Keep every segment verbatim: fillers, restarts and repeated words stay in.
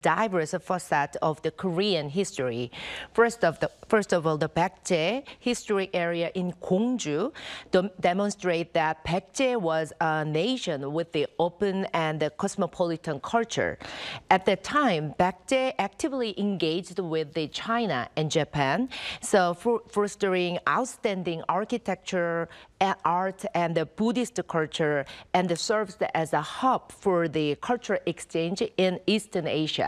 diverse facet of the Korean history. First of, the, first of all, the Baekje historic area in Gwangju demonstrate that Baekje was a nation with the open and the cosmopolitan culture. At that time, Baekje actively engaged with the China and Japan, so for, fostering outstanding architecture, art, and the Buddhist culture, and served as a hub for the cultural exchange in Eastern Asia.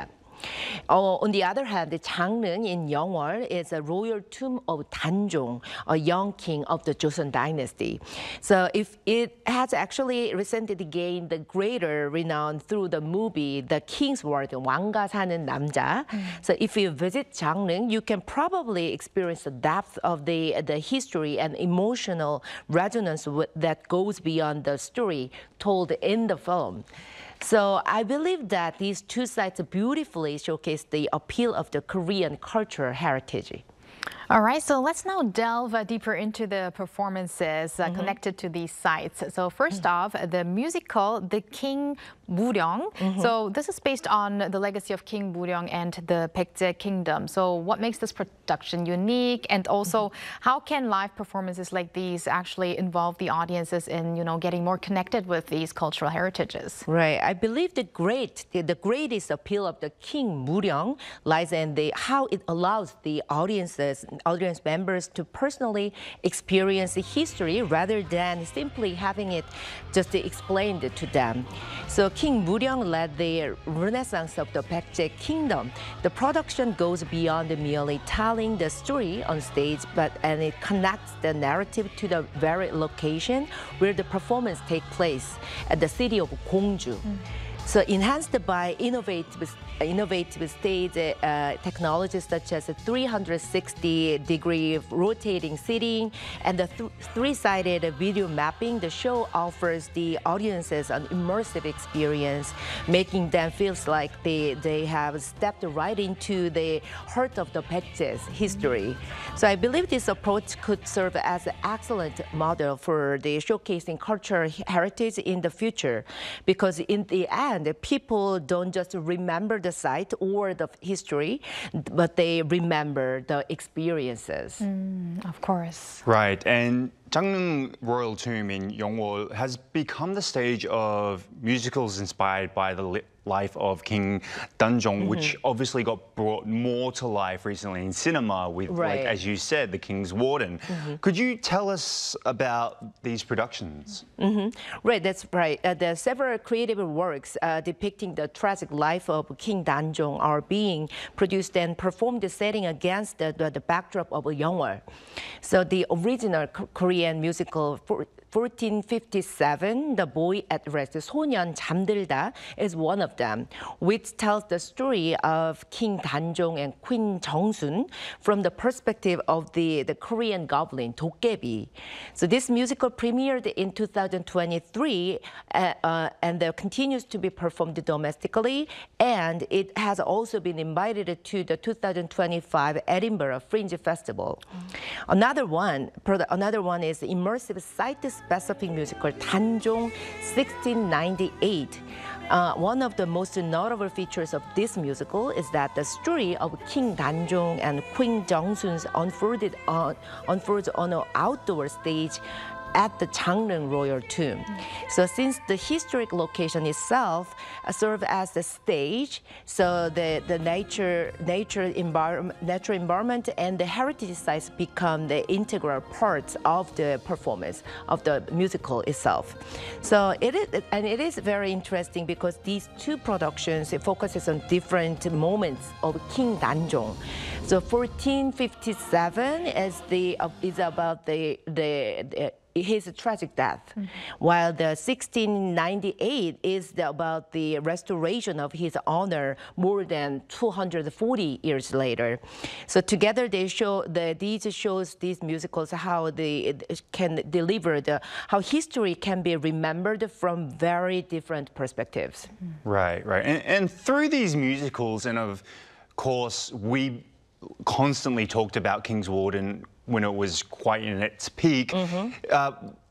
Uh, on the other hand, the Changneung in Yeongwol is a royal tomb of Danjong, a young king of the Joseon dynasty. So if it has actually recently gained the greater renown through the movie The King's Word, 왕가 사는 남자. Mm. So if you visit Changneung, you can probably experience the depth of the, the history and emotional resonance that goes beyond the story told in the film. So I believe that these two sites beautifully showcase the appeal of the Korean cultural heritage. All right, so let's now delve uh, deeper into the performances uh, mm-hmm. connected to these sites. So first mm-hmm. off, the musical The King Muryong. Mm-hmm. So this is based on the legacy of King Muryong and the Baekje Kingdom. So what makes this production unique? And also, mm-hmm. how can live performances like these actually involve the audiences in, you know, getting more connected with these cultural heritages? Right. I believe the great, the, the greatest appeal of the King Muryong lies in the how it allows the audiences audience members to personally experience the history rather than simply having it just explained to them. So King Muryong led the renaissance of the Baekje Kingdom. The production goes beyond merely telling the story on stage, but and it connects the narrative to the very location where the performance takes place at the city of Gwangju. Mm. So enhanced by innovative, innovative stage uh, technologies such as a three hundred sixty degree rotating seating and the th three-sided video mapping, the show offers the audiences an immersive experience, making them feel like they, they have stepped right into the heart of the Baekje's history. So I believe this approach could serve as an excellent model for the showcasing cultural heritage in the future, because in the end, and people don't just remember the site or the history, but they remember the experiences. Mm, of course. Right, and Changneung Royal Tomb in Yeongwol has become the stage of musicals inspired by the life of King Danjong, mm-hmm. which obviously got brought more to life recently in cinema with, right. like, as you said, The King's Warden. Mm-hmm. Could you tell us about these productions? Mm-hmm. Right, that's right. Uh, there are several creative works uh, depicting the tragic life of King Danjong are being produced and performed setting against the, the, the backdrop of Yeongwol. So the original Korean musical for fourteen fifty-seven, The Boy at Rest, 소년 잠들다, is one of them, which tells the story of King Danjong and Queen Jeongsun from the perspective of the, the Korean goblin, 도깨비. So this musical premiered in two thousand twenty-three uh, uh, and uh, continues to be performed domestically, and it has also been invited to the two thousand twenty-five Edinburgh Fringe Festival. Mm. Another one, another one is immersive site-specific musical Danjong sixteen ninety-eight. Uh, one of the most notable features of this musical is that the story of King Danjong and Queen Jeongsun's unfolded on, unfolds on an outdoor stage at the Changneung Royal Tomb. Mm-hmm. So since the historic location itself uh, serves as the stage, so the, the nature, nature, environment, natural environment and the heritage sites become the integral parts of the performance of the musical itself. So it is, and it is very interesting because these two productions, it focuses on different moments of King Danjong. So fourteen fifty-seven is the uh, is about the the, the his tragic death, mm-hmm. while the sixteen ninety-eight is the, about the restoration of his honor more than two hundred forty years later. So together they show the these shows these musicals how they can deliver the how history can be remembered from very different perspectives. Right, right, and, and through these musicals, and of course we constantly talked about King's Warden when it was quite in its peak. Mm-hmm. uh,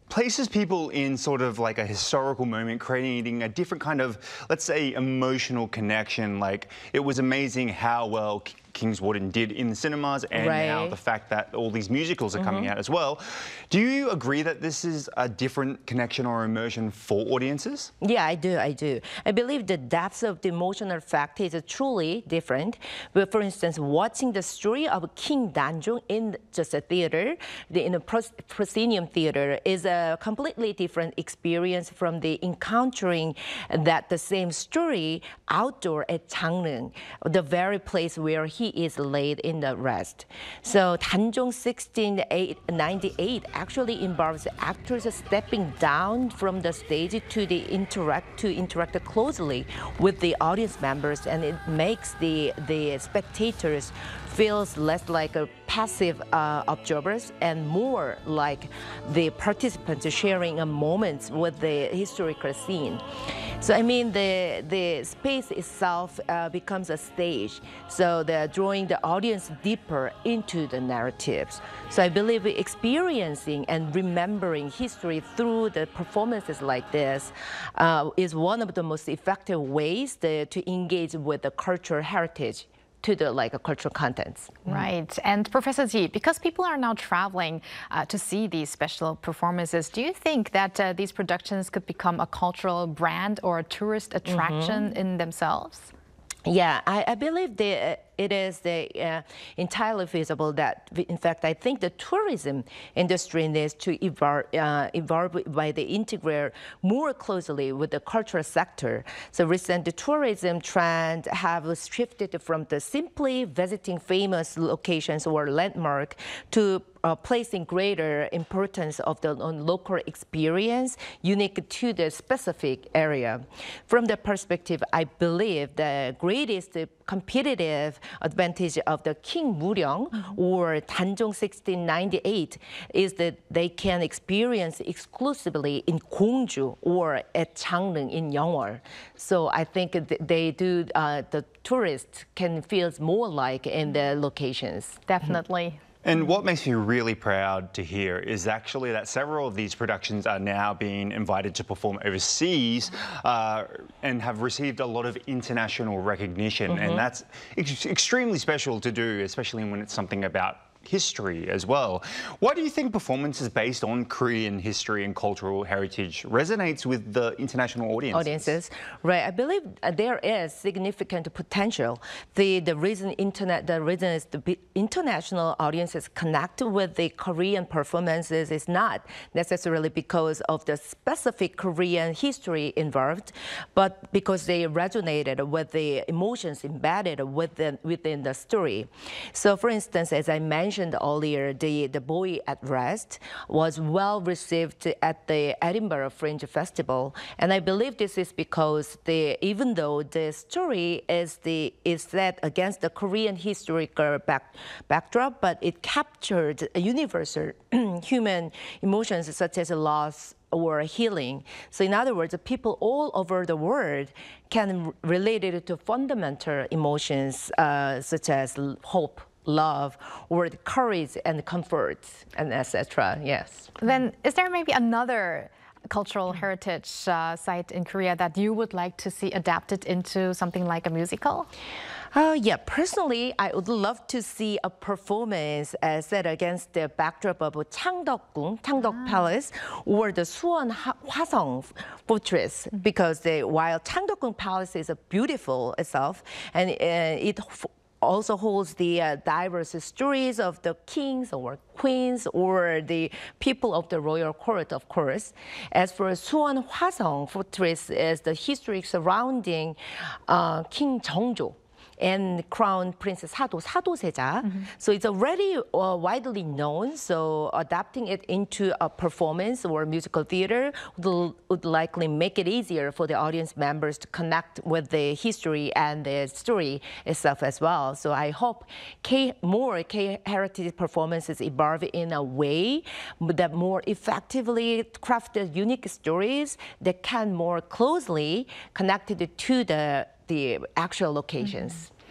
places people in sort of like a historical moment, creating a different kind of, let's say, emotional connection. Like, it was amazing how well King's Warden did in the cinemas, and right. now the fact that all these musicals are mm-hmm. coming out as well. Do you agree that this is a different connection or immersion for audiences? Yeah, I do, I do. I believe the depth of the emotional fact is truly different. But for instance, watching the story of King Danjong in just a theater, the, in a proscenium theater, is a completely different experience from the encountering that the same story outdoor at Changneung, the very place where he is laid in the rest. So Danjong sixteen ninety-eight actually involves actors stepping down from the stage to the interact to interact closely with the audience members, and it makes the the spectators feels less like a passive uh, observers and more like the participants sharing a moment with the historical scene. So I mean, the the space itself uh, becomes a stage. So they're drawing the audience deeper into the narratives. So I believe experiencing and remembering history through the performances like this uh, is one of the most effective ways to, to engage with the cultural heritage to the like cultural contents. Right. And Professor Ji, because people are now traveling uh, to see these special performances, do you think that uh, these productions could become a cultural brand or a tourist attraction mm-hmm. in themselves? Yeah, I, I believe the, it is the, uh, entirely feasible that, in fact, I think the tourism industry needs to evolve, uh, evolve by the integrate more closely with the cultural sector. So recent the tourism trend have shifted from the simply visiting famous locations or landmark to Uh, placing greater importance of the on local experience unique to the specific area. From the perspective, I believe the greatest competitive advantage of the King Muryong mm-hmm. or Danjong sixteen ninety-eight is that they can experience exclusively in Gongju or at Changneung in Yeongwol. So I think they do, uh, the tourists can feel more like in the locations. Definitely. Mm-hmm. And what makes me really proud to hear is actually that several of these productions are now being invited to perform overseas uh, and have received a lot of international recognition. Mm-hmm. And that's ex extremely special to do, especially when it's something about history as well. Why do you think performances based on Korean history and cultural heritage resonates with the international audiences? Audiences, right? I believe there is significant potential. The the reason internet the reason is the international audiences connect with the Korean performances is not necessarily because of the specific Korean history involved, but because they resonated with the emotions embedded within within the story. So, for instance, as I mentioned earlier, the, the Boy at Rest was well received at the Edinburgh Fringe Festival. And I believe this is because the, even though the story is, the, is set against the Korean historical back, backdrop, but it captured universal human emotions such as loss or healing. So in other words, people all over the world can relate it to fundamental emotions uh, such as hope, love, or the courage and comfort, and et cetera. Yes. Then, is there maybe another cultural heritage uh, site in Korea that you would like to see adapted into something like a musical? Uh, yeah, personally, I would love to see a performance uh, set against the backdrop of Changdeok-gung, Changdeok ah. Palace, or the Suwon Hwasong Fortress, because the, while Changdeok-gung Palace is beautiful itself, and uh, it also holds the uh, diverse stories of the kings or queens or the people of the royal court, of course. As for Suwon Hwasong Fortress, is the history surrounding uh, King Jeongjo and Crown Princess Sado, 사도세자. Mm-hmm. So it's already uh, widely known, so adapting it into a performance or musical theater would, would likely make it easier for the audience members to connect with the history and the story itself as well. So I hope K, more K-heritage performances evolve in a way that more effectively crafted unique stories that can more closely connect it to the the actual locations. Mm-hmm.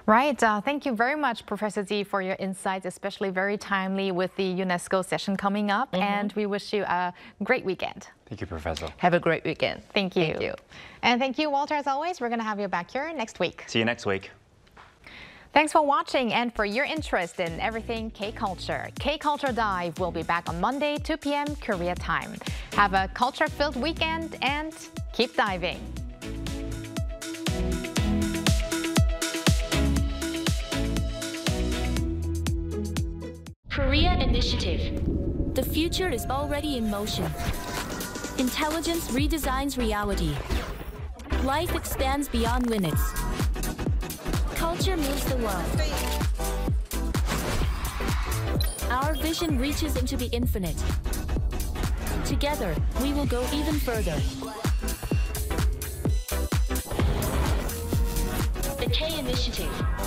Right. Uh, thank you very much, Professor Z, for your insights, especially very timely with the UNESCO session coming up. Mm-hmm. And we wish you a great weekend. Thank you, Professor. Have a great weekend. Thank you. Thank you. And thank you, Walter, as always. We're going to have you back here next week. See you next week. Thanks for watching and for your interest in everything K-Culture. K-Culture Dive will be back on Monday, two p m Korea time. Have a culture-filled weekend and keep diving. Korea Initiative. The future is already in motion. Intelligence redesigns reality. Life expands beyond limits. Culture moves the world. Our vision reaches into the infinite. Together, we will go even further. The K Initiative.